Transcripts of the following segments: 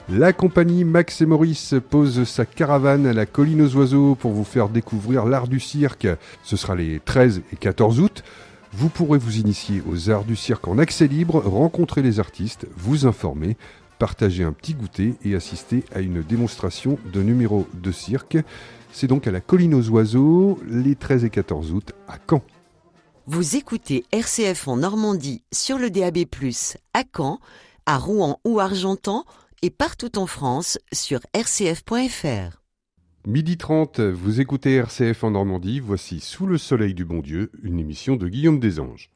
La compagnie Max et Maurice pose sa caravane à la Colline aux Oiseaux pour vous faire découvrir l'art du cirque. Ce sera les 13 et 14 août. Vous pourrez vous initier aux arts du cirque en accès libre, rencontrer les artistes, vous informer, partager un petit goûter et assister à une démonstration de numéros de cirque. C'est donc à la Colline aux Oiseaux, les 13 et 14 août à Caen. Vous écoutez RCF en Normandie sur le DAB+, à Caen, à Rouen ou Argentan, et partout en France sur rcf.fr. 12h30, vous écoutez RCF en Normandie, voici Sous le soleil du bon Dieu, une émission de Guillaume Desanges.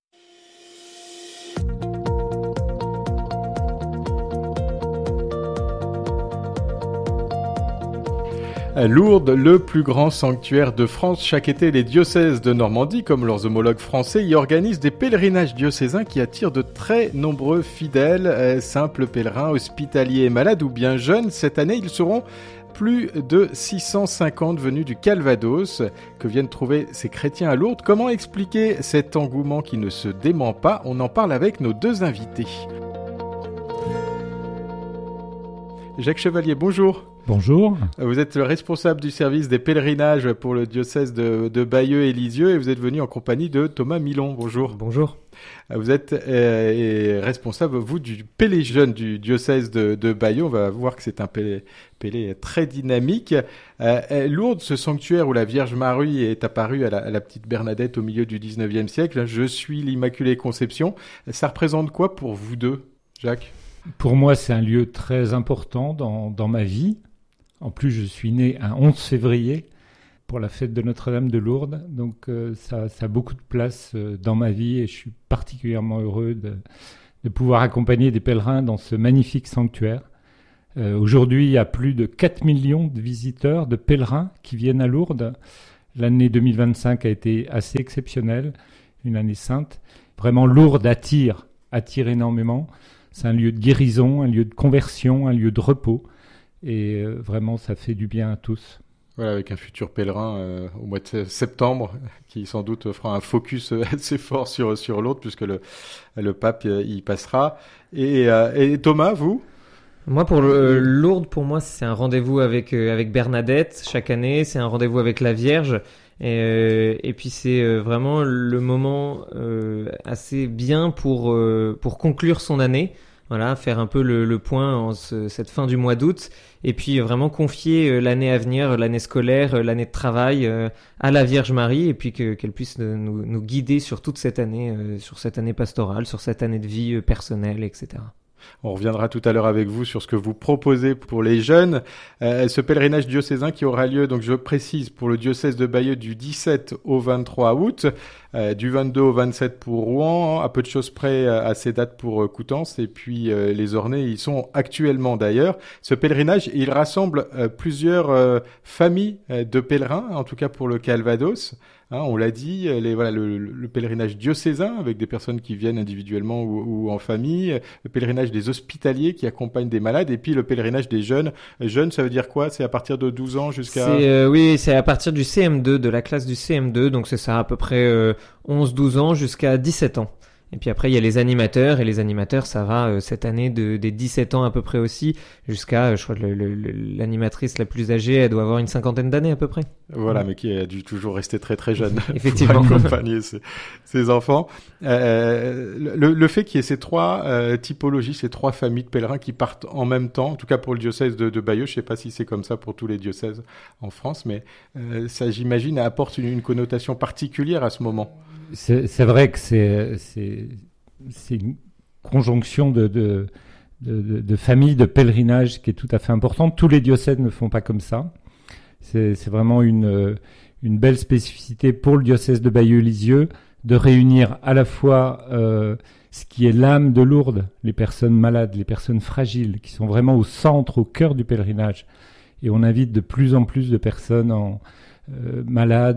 À Lourdes, le plus grand sanctuaire de France, chaque été, les diocèses de Normandie, comme leurs homologues français, y organisent des pèlerinages diocésains qui attirent de très nombreux fidèles, simples pèlerins, hospitaliers et malades ou bien jeunes. Cette année, ils seront plus de 650 venus du Calvados que viennent trouver ces chrétiens à Lourdes. Comment expliquer cet engouement qui ne se dément pas ? On en parle avec nos deux invités. Jacques Chevalier, bonjour. Bonjour. Vous êtes le responsable du service des pèlerinages pour le diocèse de Bayeux et Lisieux et vous êtes venu en compagnie de Thomas Milon. Bonjour. Bonjour. Vous êtes responsable, vous, du Pélé jeune du diocèse de Bayeux. On va voir que c'est un Pélé très dynamique. Lourdes, ce sanctuaire où la Vierge Marie est apparue à la petite Bernadette au milieu du 19e siècle. Je suis l'Immaculée Conception. Ça représente quoi pour vous deux, Jacques ? Pour moi, c'est un lieu très important dans ma vie. En plus, je suis né un 11 février pour la fête de Notre-Dame de Lourdes. Donc, ça a beaucoup de place dans ma vie et je suis particulièrement heureux de pouvoir accompagner des pèlerins dans ce magnifique sanctuaire. Aujourd'hui, il y a plus de 4 millions de visiteurs, de pèlerins qui viennent à Lourdes. L'année 2025 a été assez exceptionnelle, une année sainte. Vraiment, Lourdes attire énormément. C'est un lieu de guérison, un lieu de conversion, un lieu de repos. Et vraiment, ça fait du bien à tous. Voilà, avec un futur pèlerin au mois de septembre, qui sans doute fera un focus assez fort sur Lourdes, puisque le pape y passera. Et Thomas, vous ? Moi, pour Lourdes, pour moi, c'est un rendez-vous avec Bernadette chaque année. C'est un rendez-vous avec la Vierge. Et puis c'est vraiment le moment assez bien pour conclure son année. Voilà, faire un peu le point en cette fin du mois d'août et puis vraiment confier l'année à venir, l'année scolaire, l'année de travail à la Vierge Marie et puis qu'elle puisse nous guider sur toute cette année, sur cette année pastorale, sur cette année de vie personnelle, etc. On reviendra tout à l'heure avec vous sur ce que vous proposez pour les jeunes. Ce pèlerinage diocésain qui aura lieu, donc je précise, pour le diocèse de Bayeux du 17 au 23 août, du 22 au 27 pour Rouen, à peu de choses près à ces dates pour Coutances, et puis les Ornais y sont actuellement d'ailleurs. Ce pèlerinage, il rassemble plusieurs familles de pèlerins, en tout cas pour le Calvados. On l'a dit, le pèlerinage diocésain avec des personnes qui viennent individuellement ou en famille, le pèlerinage des hospitaliers qui accompagnent des malades et puis le pèlerinage des jeunes. Jeunes, ça veut dire quoi ? C'est à partir de 12 ans jusqu'à... Oui, c'est à partir du CM2, de la classe du CM2, donc c'est ça, à peu près 11-12 ans jusqu'à 17 ans. Et puis après, il y a les animateurs, et les animateurs, ça va cette année des 17 ans à peu près aussi, jusqu'à, je crois que l'animatrice la plus âgée, elle doit avoir une 50aine d'années à peu près. Voilà, mais qui a dû toujours rester très très jeune Effectivement. pour accompagner ses enfants. Le fait qu'il y ait ces trois typologies, ces trois familles de pèlerins qui partent en même temps, en tout cas pour le diocèse de Bayeux, je ne sais pas si c'est comme ça pour tous les diocèses en France, mais ça, j'imagine, apporte une connotation particulière à ce moment. C'est vrai que c'est une conjonction de familles, de pèlerinage qui est tout à fait importante. Tous les diocèses ne font pas comme ça. C'est vraiment une belle spécificité pour le diocèse de Bayeux-Lisieux de réunir à la fois ce qui est l'âme de Lourdes, les personnes malades, les personnes fragiles, qui sont vraiment au centre, au cœur du pèlerinage. Et on invite de plus en plus de personnes malades,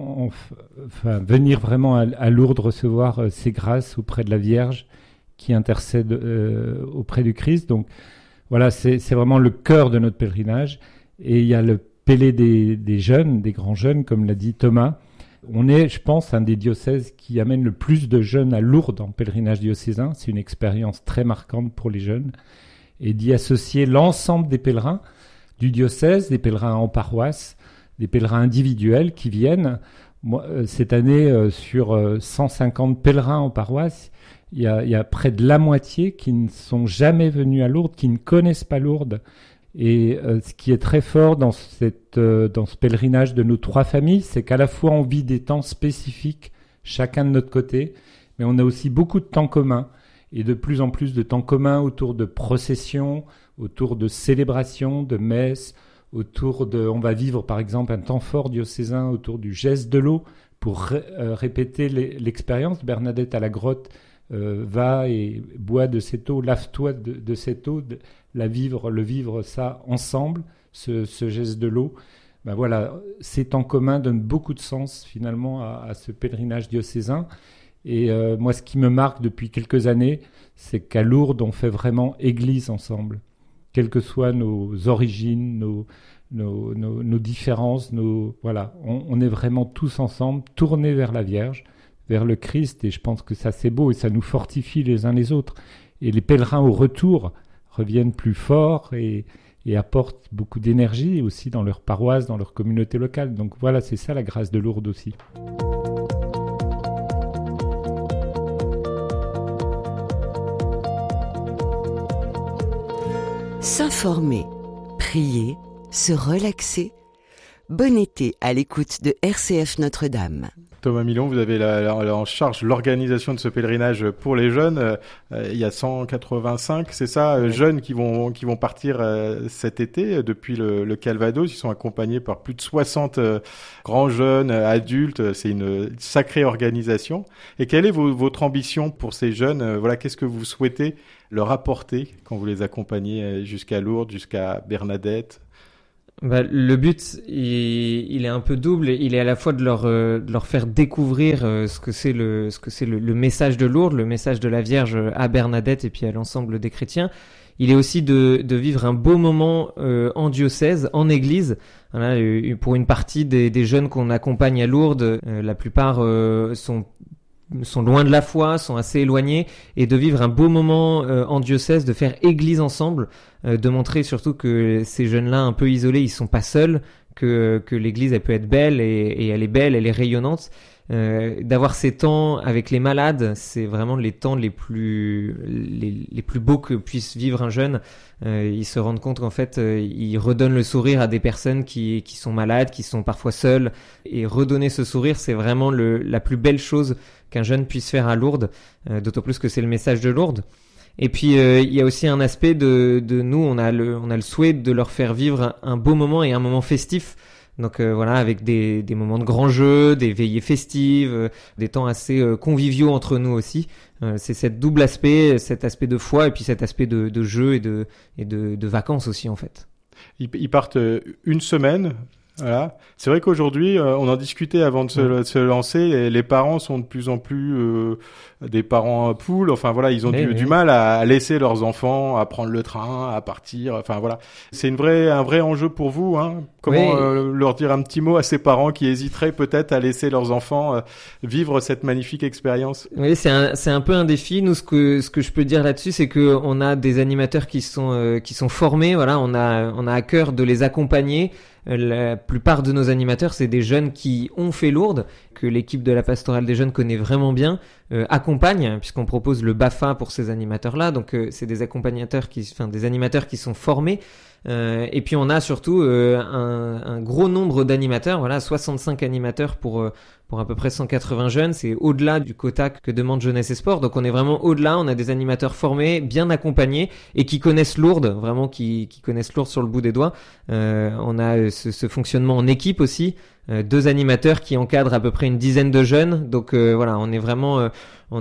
venir vraiment à Lourdes recevoir ces grâces auprès de la Vierge qui intercède auprès du Christ. Donc voilà, c'est vraiment le cœur de notre pèlerinage. Et il y a le Pélé des jeunes, des grands jeunes, comme l'a dit Thomas. On est, je pense, un des diocèses qui amène le plus de jeunes à Lourdes en pèlerinage diocésain. C'est une expérience très marquante pour les jeunes. et d'y associer l'ensemble des pèlerins du diocèse, des pèlerins en paroisse, des pèlerins individuels qui viennent. Moi, cette année, sur 150 pèlerins en paroisse, il y a près de la moitié qui ne sont jamais venus à Lourdes, qui ne connaissent pas Lourdes. Et ce qui est très fort dans ce pèlerinage de nos 3 familles, c'est qu'à la fois on vit des temps spécifiques, chacun de notre côté, mais on a aussi beaucoup de temps commun, et de plus en plus de temps commun autour de processions, autour de célébrations, de messes, on va vivre par exemple un temps fort diocésain autour du geste de l'eau pour répéter l'expérience. Bernadette à la grotte va et boit de cette eau, lave-toi de cette eau, le vivre ça ensemble, ce geste de l'eau. Ben voilà, ces temps communs donnent beaucoup de sens finalement à ce pèlerinage diocésain. Et moi, ce qui me marque depuis quelques années, c'est qu'à Lourdes, on fait vraiment église ensemble. Quelles que soient nos origines, nos différences, voilà, on est vraiment tous ensemble, tournés vers la Vierge, vers le Christ, et je pense que ça c'est beau et ça nous fortifie les uns les autres. Et les pèlerins au retour reviennent plus forts et apportent beaucoup d'énergie aussi dans leur paroisse, dans leur communauté locale. Donc voilà, c'est ça la grâce de Lourdes aussi. S'informer, prier, se relaxer. Bon été à l'écoute de RCF Notre-Dame. Thomas Milon, vous avez en charge l'organisation de ce pèlerinage pour les jeunes. Il y a 185, c'est ça, jeunes qui vont partir cet été depuis le Calvados. Ils sont accompagnés par plus de 60 grands jeunes, adultes. C'est une sacrée organisation. Et quelle est votre ambition pour ces jeunes ? Voilà, qu'est-ce que vous souhaitez leur apporter quand vous les accompagnez jusqu'à Lourdes, jusqu'à Bernadette ? Le but, il est un peu double. Il est à la fois de leur faire découvrir ce que c'est le message de Lourdes, le message de la Vierge à Bernadette et puis à l'ensemble des chrétiens. Il est aussi de vivre un beau moment en diocèse, en église. Voilà, pour une partie des jeunes qu'on accompagne à Lourdes, la plupart sont loin de la foi, sont assez éloignés, et de vivre un beau moment en diocèse, de faire église ensemble, de montrer surtout que ces jeunes-là un peu isolés, ils sont pas seuls, que l'église elle peut être belle et elle est belle, elle est rayonnante. D'avoir ces temps avec les malades, c'est vraiment les temps les plus beaux que puisse vivre un jeune. Ils se rendent compte qu'en fait, ils redonnent le sourire à des personnes qui sont malades, qui sont parfois seules. Et redonner ce sourire, c'est vraiment la plus belle chose qu'un jeune puisse faire à Lourdes, d'autant plus que c'est le message de Lourdes. Et puis il y a aussi un aspect de nous, on a le souhait de leur faire vivre un beau moment et un moment festif. Donc voilà, avec des moments de grands jeux, des veillées festives, des temps assez conviviaux entre nous aussi. C'est cet double aspect, cet aspect de foi et puis cet aspect de jeu et de vacances aussi en fait. Ils partent une semaine. Voilà. C'est vrai qu'aujourd'hui, on en discutait avant de se lancer, les parents sont de plus en plus des parents poules. Enfin voilà, ils ont du mal à laisser leurs enfants, à prendre le train, à partir. Enfin voilà, c'est un vrai enjeu pour vous. Hein. Comment leur dire un petit mot à ces parents qui hésiteraient peut-être à laisser leurs enfants vivre cette magnifique expérience? Oui, c'est un peu un défi. Nous, ce que je peux dire là-dessus, c'est que on a des animateurs qui sont formés. Voilà, on a à cœur de les accompagner. La plupart de nos animateurs, c'est des jeunes qui ont fait Lourdes, que l'équipe de la pastorale des jeunes connaît vraiment bien, accompagne, puisqu'on propose le BAFA pour ces animateurs-là. Donc, c'est des animateurs qui sont formés. Et puis, on a surtout un gros nombre d'animateurs. Voilà, 65 animateurs pour à peu près 180 jeunes. C'est au-delà du quota que demande Jeunesse et Sport. Donc, on est vraiment au-delà. On a des animateurs formés, bien accompagnés et qui connaissent Lourdes, vraiment qui connaissent Lourdes sur le bout des doigts. On a ce fonctionnement en équipe aussi. 2 animateurs qui encadrent à peu près une dizaine de jeunes. Donc voilà, on est vraiment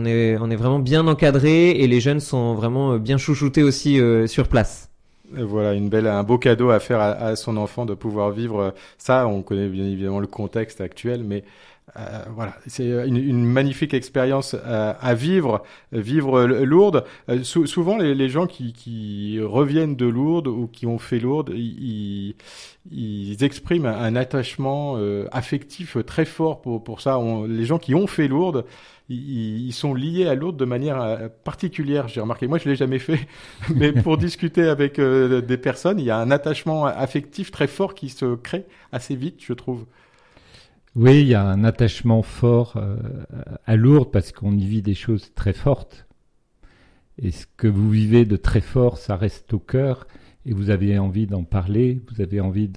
bien encadrés et les jeunes sont vraiment bien chouchoutés aussi sur place. Et voilà, un beau cadeau à faire à son enfant de pouvoir vivre ça. On connaît bien évidemment le contexte actuel, mais voilà, c'est une magnifique expérience à vivre Lourdes. Souvent, les gens qui reviennent de Lourdes ou qui ont fait Lourdes, ils expriment un attachement affectif très fort pour ça. Les gens qui ont fait Lourdes, ils sont liés à Lourdes de manière particulière, j'ai remarqué. Moi, je l'ai jamais fait, mais pour discuter avec des personnes, il y a un attachement affectif très fort qui se crée assez vite, je trouve. Oui, il y a un attachement fort à Lourdes parce qu'on y vit des choses très fortes. Et ce que vous vivez de très fort, ça reste au cœur et vous avez envie d'en parler, vous avez envie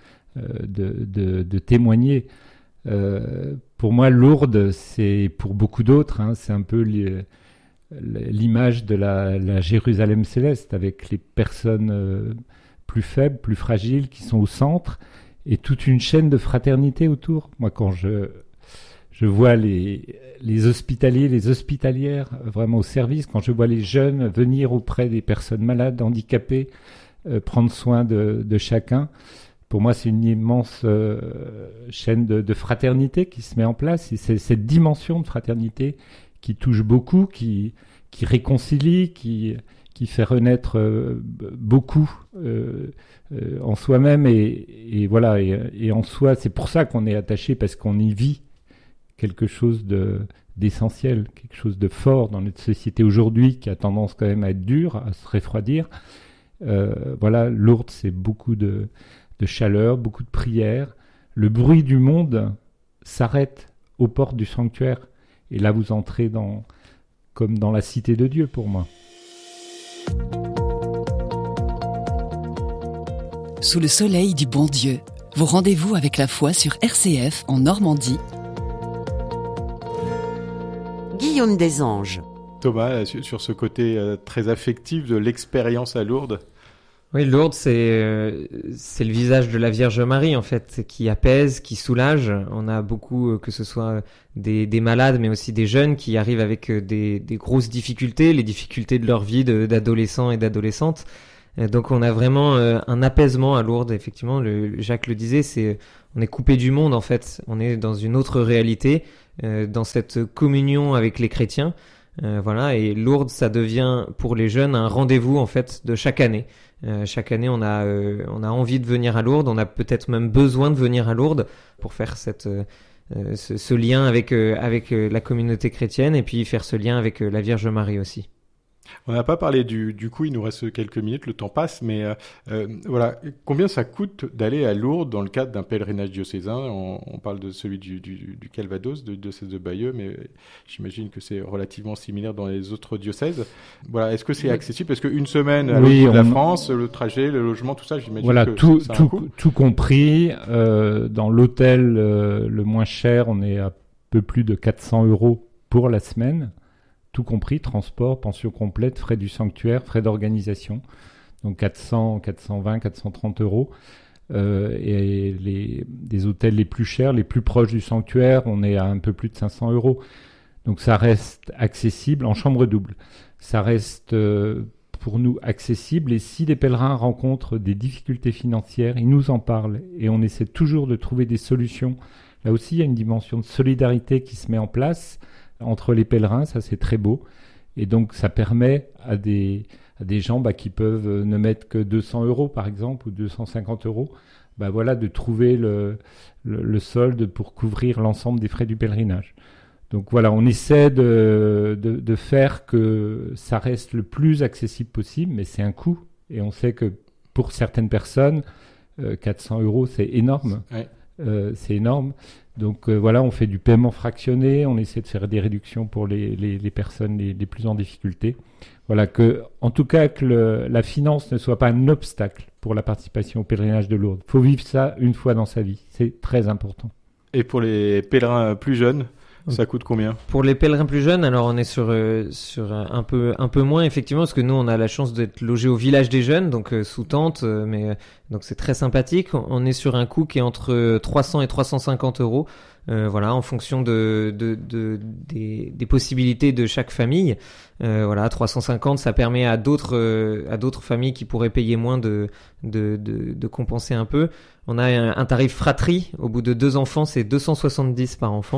de témoigner. Pour moi, Lourdes, c'est pour beaucoup d'autres, c'est un peu l'image de la Jérusalem céleste avec les personnes plus faibles, plus fragiles qui sont au centre et toute une chaîne de fraternité autour. Moi, quand je vois les hospitaliers, les hospitalières vraiment au service, quand je vois les jeunes venir auprès des personnes malades, handicapées, prendre soin de chacun, pour moi, c'est une immense chaîne de fraternité qui se met en place. Et c'est cette dimension de fraternité qui touche beaucoup, qui réconcilie, qui fait renaître beaucoup en soi-même. Et voilà, et en soi, c'est pour ça qu'on est attaché, parce qu'on y vit quelque chose d'essentiel, quelque chose de fort dans notre société aujourd'hui qui a tendance quand même à être dure, à se refroidir. Voilà, Lourdes, c'est beaucoup de chaleur, beaucoup de prières. Le bruit du monde s'arrête aux portes du sanctuaire. Et là, vous entrez comme dans la cité de Dieu pour moi. Sous le soleil du bon Dieu, vos rendez-vous avec la foi sur RCF en Normandie. Guillaume Desanges. Thomas, sur ce côté très affectif de l'expérience à Lourdes. Oui, Lourdes, c'est le visage de la Vierge Marie, en fait, qui apaise, qui soulage. On a beaucoup, que ce soit des malades, mais aussi des jeunes qui arrivent avec des grosses difficultés, les difficultés de leur vie d'adolescents et d'adolescentes. Donc on a vraiment un apaisement à Lourdes, effectivement. Jacques le disait, on est coupé du monde, en fait. On est dans une autre réalité, dans cette communion avec les chrétiens. Voilà, et Lourdes, ça devient pour les jeunes un rendez-vous, en fait, de chaque année. Chaque année, on a envie de venir à Lourdes, on a peut-être même besoin de venir à Lourdes pour faire ce lien avec la communauté chrétienne et puis faire ce lien avec la Vierge Marie aussi. On n'a pas parlé du coût, il nous reste quelques minutes, le temps passe, mais voilà, combien ça coûte d'aller à Lourdes dans le cadre d'un pèlerinage diocésain? On parle de celui du Calvados, de diocèse de Bayeux, mais j'imagine que c'est relativement similaire dans les autres diocèses. Voilà, est-ce que c'est accessible? Parce qu'une semaine à l'autre bout de la France, le trajet, le logement, tout ça, j'imagine voilà, que ça a un coût. Tout compris, dans l'hôtel le moins cher, on est à peu plus de 400 € pour la semaine. Tout compris, transport, pension complète, frais du sanctuaire, frais d'organisation. Donc 400, 420, 430 €. Et les hôtels les plus chers, les plus proches du sanctuaire, on est à un peu plus de 500 €. Donc ça reste accessible en chambre double. Ça reste pour nous accessible. Et si les pèlerins rencontrent des difficultés financières, ils nous en parlent. Et on essaie toujours de trouver des solutions. Là aussi, il y a une dimension de solidarité qui se met en place entre les pèlerins, ça c'est très beau. Et donc ça permet à des gens qui peuvent ne mettre que 200 € par exemple, ou 250 €, voilà, de trouver le solde pour couvrir l'ensemble des frais du pèlerinage. Donc voilà, on essaie de faire que ça reste le plus accessible possible, mais c'est un coût. Et on sait que pour certaines personnes, 400 € c'est énorme. Ouais. C'est énorme. Donc voilà, on fait du paiement fractionné, on essaie de faire des réductions pour les personnes les plus en difficulté. Voilà, en tout cas que la finance ne soit pas un obstacle pour la participation au pèlerinage de Lourdes. Il faut vivre ça une fois dans sa vie, c'est très important. Et pour les pèlerins plus jeunes, ça coûte combien? Pour les pèlerins plus jeunes, alors on est sur un peu moins effectivement, parce que nous on a la chance d'être logés au village des jeunes, donc sous tente, donc c'est très sympathique. On est sur un coût qui est entre 300 et 350 €, voilà, en fonction des possibilités de chaque famille. Voilà, 350, ça permet à d'autres familles qui pourraient payer moins de compenser un peu. On a un tarif fratrie. Au bout de 2 enfants, c'est 270 par enfant.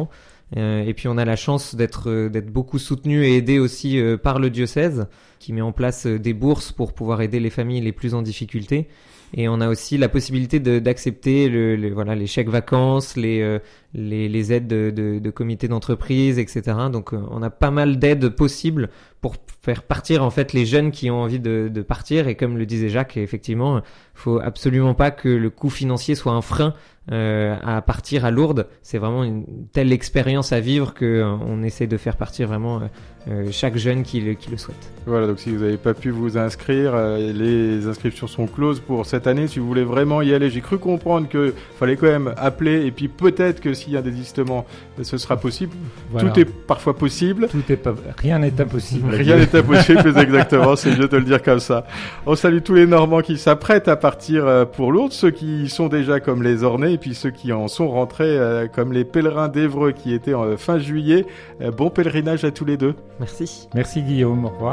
Et puis on a la chance d'être beaucoup soutenu et aidé aussi par le diocèse qui met en place des bourses pour pouvoir aider les familles les plus en difficulté. Et on a aussi la possibilité d'accepter les chèques vacances, les aides de comités d'entreprise, etc. Donc on a pas mal d'aides possibles pour faire partir en fait les jeunes qui ont envie de partir. Et comme le disait Jacques, effectivement, faut absolument pas que le coût financier soit un frein à partir à Lourdes. C'est vraiment une telle expérience à vivre que on essaie de faire partir vraiment chaque jeune qui le souhaite. Voilà, donc si vous n'avez pas pu vous inscrire, les inscriptions sont closes pour cette année. Si vous voulez vraiment y aller, j'ai cru comprendre qu'il fallait quand même appeler et puis peut-être que s'il y a un désistement, ce sera possible. Voilà. Tout est parfois possible. Rien n'est impossible. Rien n'est impossible, plus exactement, c'est mieux de le dire comme ça. On salue tous les Normands qui s'apprêtent à partir pour Lourdes, ceux qui sont déjà comme les Ornais et puis ceux qui en sont rentrés comme les pèlerins d'Évreux qui étaient en fin juillet. Bon pèlerinage à tous les deux. Merci. Merci Guillaume, au revoir.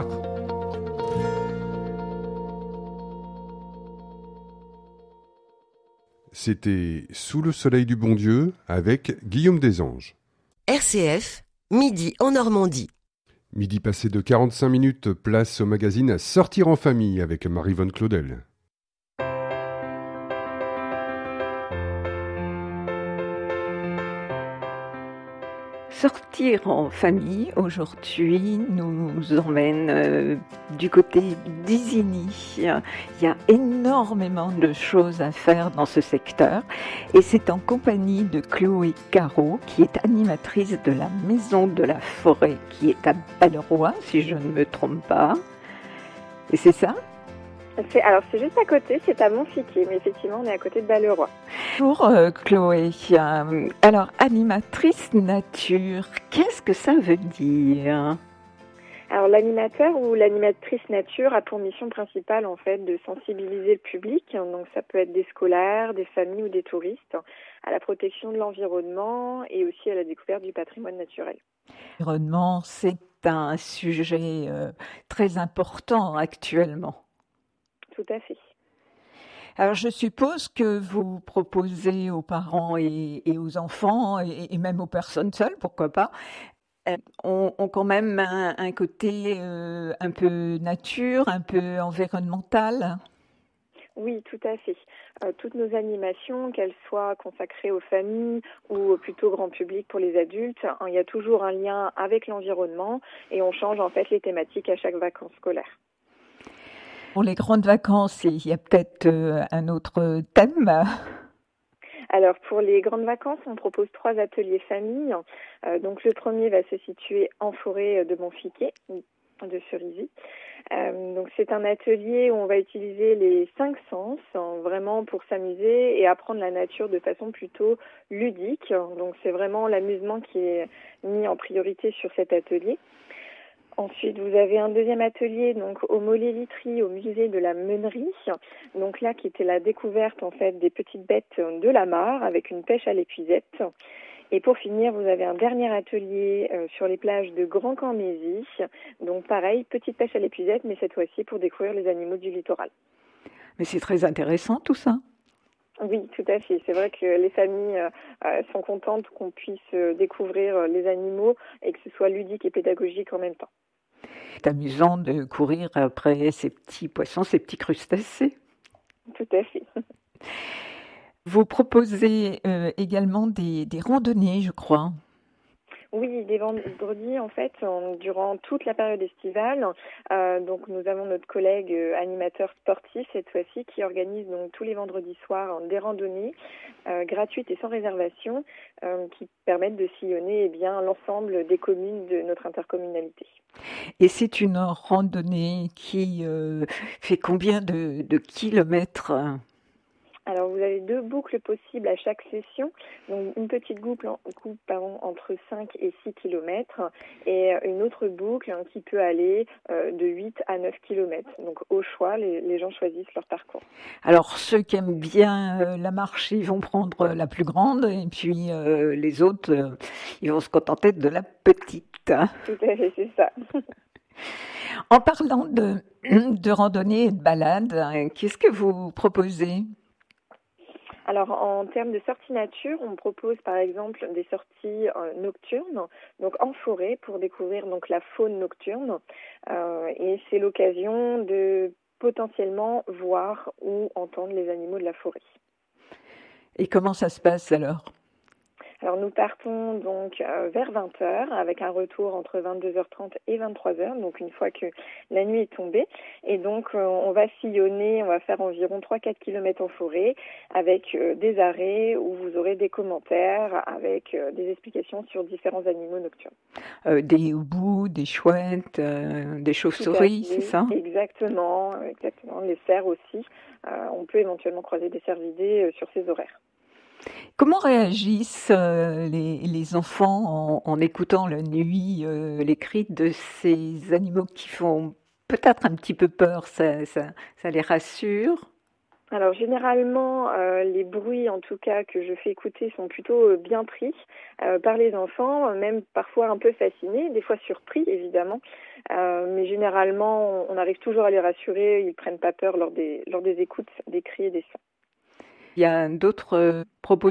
C'était Sous le soleil du bon Dieu avec Guillaume Desanges. RCF, midi en Normandie. Midi passé de 45 minutes, place au magazine Sortir en famille avec Marie-Vonne Claudel. Sortir en famille, aujourd'hui, nous emmène du côté d'Isigny. Il y a énormément de choses à faire dans ce secteur et c'est en compagnie de Chloé Caro, qui est animatrice de la Maison de la Forêt, qui est à Balleroy, si je ne me trompe pas. Et c'est ça ? C'est juste à côté, c'est à Montfiquier, mais effectivement, on est à côté de Balleroy. Bonjour Chloé. Alors, animatrice nature, qu'est-ce que ça veut dire ? Alors, l'animateur ou l'animatrice nature a pour mission principale, en fait, de sensibiliser le public. Donc, ça peut être des scolaires, des familles ou des touristes à la protection de l'environnement et aussi à la découverte du patrimoine naturel. L'environnement, c'est un sujet très important actuellement. Tout à fait. Alors, je suppose que vous proposez aux parents et aux enfants, et même aux personnes seules, pourquoi pas, ont quand même un côté un peu nature, un peu environnemental. Oui, tout à fait. Toutes nos animations, qu'elles soient consacrées aux familles ou plutôt grand public pour les adultes, il y a toujours un lien avec l'environnement et on change en fait les thématiques à chaque vacances scolaires. Pour les grandes vacances, il y a peut-être un autre thème. Alors, pour les grandes vacances, on propose 3 ateliers famille. Donc, le premier va se situer en forêt de Montfiquier, de Cerisy. Donc, c'est un atelier où on va utiliser les 5 sens, vraiment pour s'amuser et apprendre la nature de façon plutôt ludique. Donc, c'est vraiment l'amusement qui est mis en priorité sur cet atelier. Ensuite, vous avez un deuxième atelier donc au Mollet-Litry, au musée de la Meunerie. Donc là, qui était la découverte en fait des petites bêtes de la mare avec une pêche à l'épuisette. Et pour finir, vous avez un dernier atelier sur les plages de Grand-Cornézy. Donc pareil, petite pêche à l'épuisette, mais cette fois-ci pour découvrir les animaux du littoral. Mais c'est très intéressant tout ça. Oui, tout à fait. C'est vrai que les familles sont contentes qu'on puisse découvrir les animaux et que ce soit ludique et pédagogique en même temps. C'est amusant de courir après ces petits poissons, ces petits crustacés. Tout à fait. Vous proposez également des randonnées, je crois. Oui, les vendredis, en fait, durant toute la période estivale. Donc, nous avons notre collègue animateur sportif, cette fois-ci, qui organise donc tous les vendredis soirs des randonnées gratuites et sans réservation qui permettent de sillonner l'ensemble des communes de notre intercommunalité. Et c'est une randonnée qui fait combien de kilomètres ? Alors, vous avez 2 boucles possibles à chaque session. Donc, une petite boucle entre 5 et 6 km et une autre boucle qui peut aller de 8 à 9 km. Donc, au choix, les gens choisissent leur parcours. Alors, ceux qui aiment bien la marche, ils vont prendre la plus grande et puis les autres, ils vont se contenter de la petite. Tout à fait, c'est ça. En parlant de randonnée et de balade, qu'est-ce que vous proposez ? Alors, en termes de sorties nature, on propose par exemple des sorties nocturnes, donc en forêt, pour découvrir donc la faune nocturne. Et c'est l'occasion de potentiellement voir ou entendre les animaux de la forêt. Et comment ça se passe alors ? Alors nous partons donc vers 20h avec un retour entre 22h30 et 23h, donc une fois que la nuit est tombée. Et donc on va sillonner, on va faire environ 3-4 km en forêt avec des arrêts où vous aurez des commentaires avec des explications sur différents animaux nocturnes. Des hiboux, des chouettes, des chauves-souris, c'est ça ? Exactement, les cerfs aussi. On peut éventuellement croiser des cervidés sur ces horaires. Comment réagissent les enfants en écoutant la nuit les cris de ces animaux qui font peut-être un petit peu peur ? Ça les rassure ? Alors généralement, les bruits en tout cas que je fais écouter sont plutôt bien pris par les enfants, même parfois un peu fascinés, des fois surpris évidemment, mais généralement on arrive toujours à les rassurer, ils prennent pas peur lors des écoutes des cris et des sons. Il y a d'autres propositions ?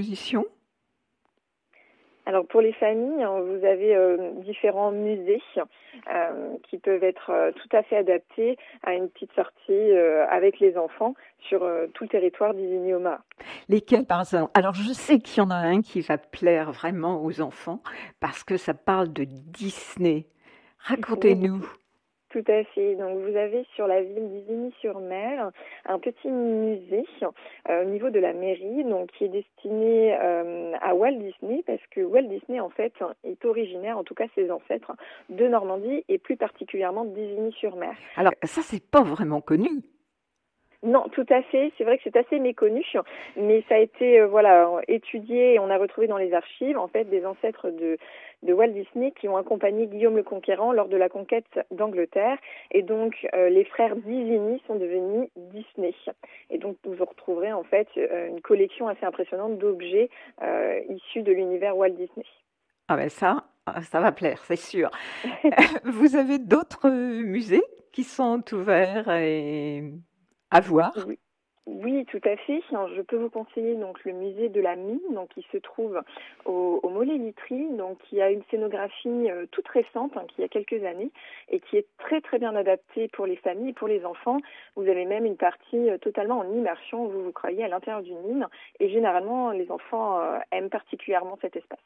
Alors pour les familles, vous avez différents musées qui peuvent être tout à fait adaptés à une petite sortie avec les enfants sur tout le territoire d'Isigny-au-Mahaut. Lesquels par exemple ? Alors je sais qu'il y en a un qui va plaire vraiment aux enfants parce que ça parle de Disney. Racontez-nous. Oui. Tout à fait. Donc vous avez sur la ville d'Isigny-sur-Mer un petit musée au niveau de la mairie, donc qui est destiné à Walt Disney, parce que Walt Disney en fait est originaire, en tout cas ses ancêtres, de Normandie et plus particulièrement d'Isigny-sur-Mer. Alors ça c'est pas vraiment connu. Non, tout à fait. C'est vrai que c'est assez méconnu, mais ça a été étudié et on a retrouvé dans les archives en fait des ancêtres de Walt Disney qui ont accompagné Guillaume le Conquérant lors de la conquête d'Angleterre. Et donc les frères d'Isigny sont devenus Disney. Et donc vous retrouverez en fait une collection assez impressionnante d'objets issus de l'univers Walt Disney. Ah ben ça va plaire, c'est sûr. Vous avez d'autres musées qui sont ouverts et à voir ? Oui, tout à fait. Je peux vous conseiller donc le musée de la mine, donc qui se trouve au Mollet-Litry, donc qui a une scénographie toute récente, qui a quelques années, et qui est très très bien adaptée pour les familles et pour les enfants. Vous avez même une partie totalement en immersion où vous croyez à l'intérieur d'une mine, et généralement les enfants aiment particulièrement cet espace.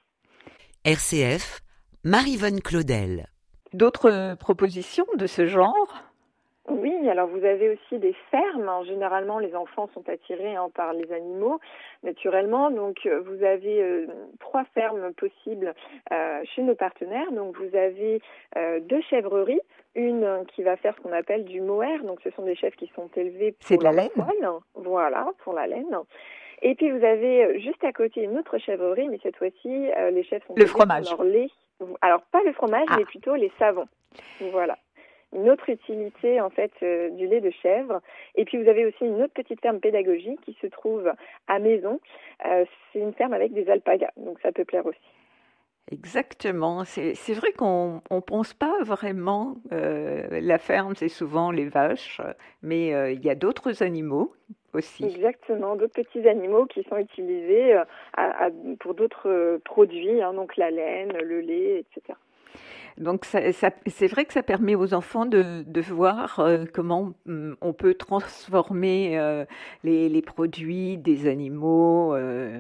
RCF, Marie-Vonne Claudel. D'autres propositions de ce genre ? Oui, alors vous avez aussi des fermes. Généralement, les enfants sont attirés par les animaux, naturellement. Donc, vous avez 3 fermes possibles chez nos partenaires. Donc, vous avez 2 chèvreries. Une qui va faire ce qu'on appelle du mohair. Donc, ce sont des chèvres qui sont élevés pour c'est de la laine. Poil. Voilà, pour la laine. Et puis, vous avez juste à côté une autre chèvrerie, mais cette fois-ci, les chèvres sont le fromage. Pour leur lait. Alors, pas le fromage, mais plutôt les savons. Voilà. Une autre utilité en fait du lait de chèvre. Et puis vous avez aussi une autre petite ferme pédagogique qui se trouve à Maison. C'est une ferme avec des alpagas, donc ça peut plaire aussi. Exactement. C'est vrai qu'on ne pense pas vraiment. La ferme, c'est souvent les vaches, mais il y a d'autres animaux aussi. Exactement, d'autres petits animaux qui sont utilisés pour d'autres produits, donc la laine, le lait, etc. Donc c'est vrai que ça permet aux enfants de voir comment on peut transformer les produits des animaux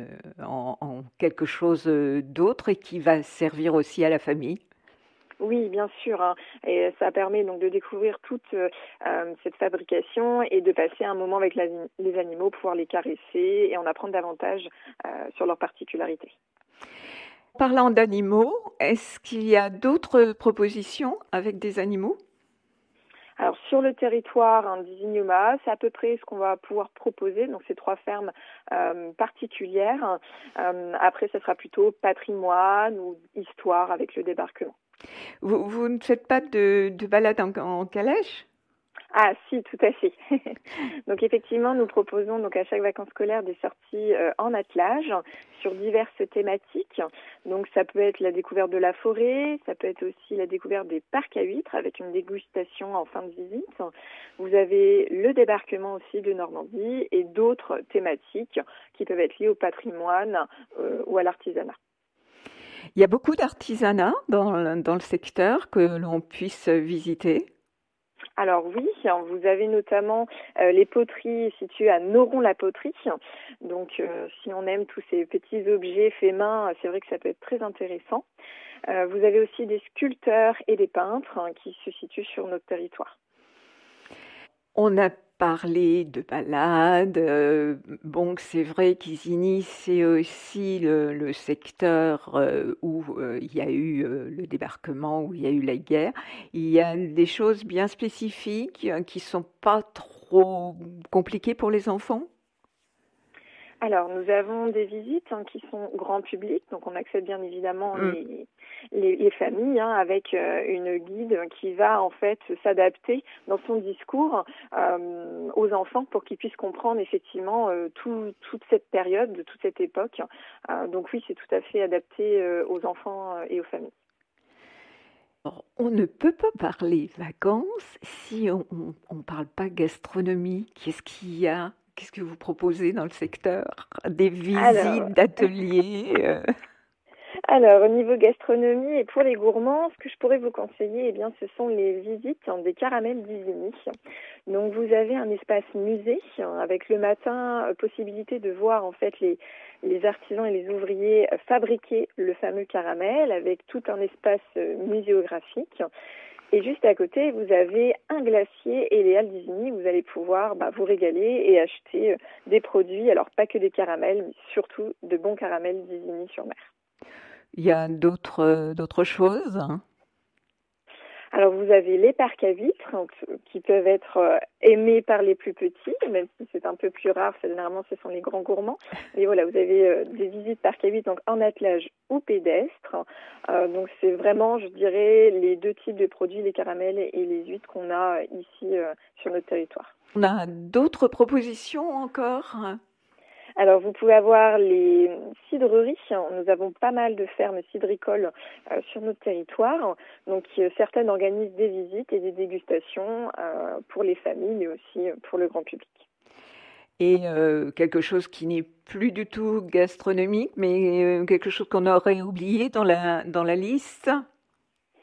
en quelque chose d'autre et qui va servir aussi à la famille. Oui, bien sûr. Et ça permet donc de découvrir toute cette fabrication et de passer un moment avec les animaux, pouvoir les caresser et en apprendre davantage sur leurs particularités. Parlant d'animaux, est-ce qu'il y a d'autres propositions avec des animaux ? Alors sur le territoire d'Isigny-au-Mahaut, c'est à peu près ce qu'on va pouvoir proposer, donc ces 3 fermes particulières. Après, ce sera plutôt patrimoine ou histoire avec le débarquement. Vous ne faites pas de balade en calèche ? Ah si, tout à fait. Donc effectivement, nous proposons donc à chaque vacances scolaires des sorties en attelage sur diverses thématiques. Donc ça peut être la découverte de la forêt, ça peut être aussi la découverte des parcs à huîtres avec une dégustation en fin de visite. Vous avez le débarquement aussi de Normandie et d'autres thématiques qui peuvent être liées au patrimoine ou à l'artisanat. Il y a beaucoup d'artisanat dans le secteur que l'on puisse visiter. Alors oui, vous avez notamment les poteries situées à Noron-la-Poterie. Donc si on aime tous ces petits objets faits main, c'est vrai que ça peut être très intéressant. Vous avez aussi des sculpteurs et des peintres qui se situent sur notre territoire. On a parlé de balades. Bon, c'est vrai qu'Isigny, c'est aussi le secteur où il y a eu le débarquement, où il y a eu la guerre. Il y a des choses bien spécifiques qui sont pas trop compliquées pour les enfants. Alors, nous avons des visites qui sont grand public, donc on accepte bien évidemment les familles avec une guide qui va en fait s'adapter dans son discours aux enfants pour qu'ils puissent comprendre effectivement toute cette période, toute cette époque. Donc oui, c'est tout à fait adapté aux enfants et aux familles. Alors, on ne peut pas parler vacances si on ne parle pas gastronomie. Qu'est-ce qu'il y a? Qu'est-ce que vous proposez dans le secteur? Des visites d'ateliers Alors, au niveau gastronomie et pour les gourmands, ce que je pourrais vous conseiller, eh bien, ce sont les visites des caramels d'Isigny. Donc, vous avez un espace musée avec le matin possibilité de voir en fait les artisans et les ouvriers fabriquer le fameux caramel avec tout un espace muséographique. Et juste à côté, vous avez un glacier et les Halles d'Isigny. Vous allez pouvoir vous régaler et acheter des produits, alors pas que des caramels, mais surtout de bons caramels d'Isigny-sur-Mer. Il y a d'autres choses. Alors vous avez les parcs à huîtres qui peuvent être aimés par les plus petits, même si c'est un peu plus rare, généralement ce sont les grands gourmands. Mais voilà, vous avez des visites parcs à huîtres donc en attelage ou pédestre. Donc c'est vraiment, je dirais, les deux types de produits, les caramels et les huîtres qu'on a ici sur notre territoire. On a d'autres propositions encore? Alors, vous pouvez avoir les cidreries. Nous avons pas mal de fermes cidricoles sur notre territoire. Donc, certaines organisent des visites et des dégustations pour les familles, mais aussi pour le grand public. Et quelque chose qui n'est plus du tout gastronomique, mais quelque chose qu'on aurait oublié dans la liste?